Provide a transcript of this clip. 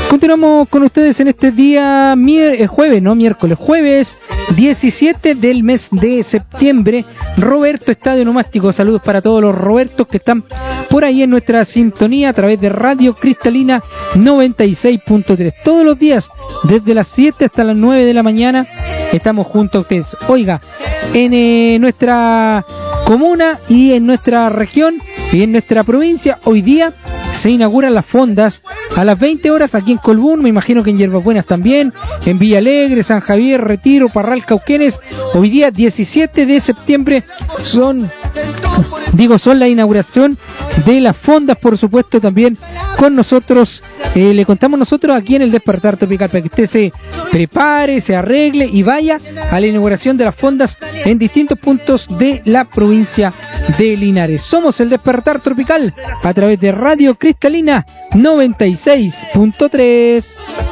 Continuamos con ustedes en este día jueves 17 del mes de septiembre. Roberto Estadio Nomástico, saludos para todos los Robertos que están por ahí en nuestra sintonía a través de Radio Cristalina 96.3. Todos los días, desde las 7 hasta las 9 de la mañana, estamos junto a ustedes. Oiga, en nuestra comuna y en nuestra región y en nuestra provincia, hoy día se inauguran las fondas a las 20 horas aquí en Colbún, me imagino que en Hierbas Buenas también, en Villa Alegre, San Javier, Retiro, Parral, Cauquenes. Hoy día 17 de septiembre son la inauguración de las fondas, por supuesto también con nosotros, le contamos nosotros aquí en el Despertar Tropical para que usted se prepare, se arregle y vaya a la inauguración de las fondas en distintos puntos de la provincia de Linares. Somos el Despertar Tropical a través de Radio Cristalina 96.3.